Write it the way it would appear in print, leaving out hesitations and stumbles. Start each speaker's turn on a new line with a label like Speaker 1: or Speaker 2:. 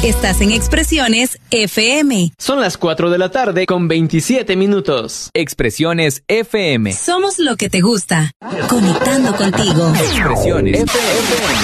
Speaker 1: Estás en Expresiones FM.
Speaker 2: Son las 4 de la tarde con 27 minutos.
Speaker 3: Expresiones FM.
Speaker 1: Somos lo que te gusta. Conectando contigo.
Speaker 3: Expresiones FM.